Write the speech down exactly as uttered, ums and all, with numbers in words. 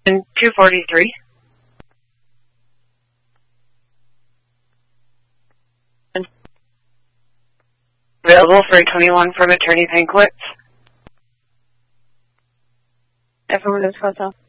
And two forty-three. Available for eight twenty-one from Attorney Pankwitz. Affirmative, Hotel.